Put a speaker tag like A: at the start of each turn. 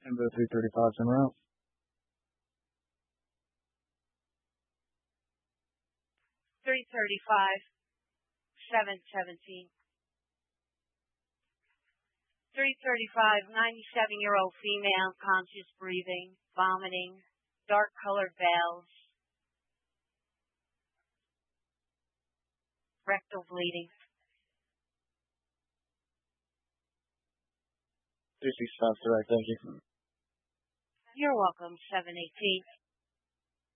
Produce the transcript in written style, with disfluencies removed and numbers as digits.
A: Amber 335 somewhere else.
B: 335, 717. 335, 97-year-old female, conscious breathing, vomiting, dark colored bowels, rectal bleeding.
A: 365 direct, thank you.
B: You're welcome, 718.